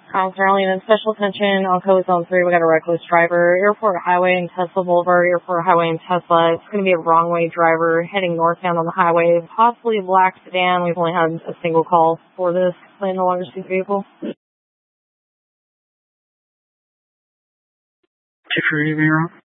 Arlington, special attention on code zone 3. We got a reckless driver, Airport Highway and Tesla Boulevard, Airport Highway and Tesla. It's going to be a wrong way driver heading northbound on the highway, possibly a black sedan. We've only had a single call for this. Plan no longer see the vehicle. 238 Vero.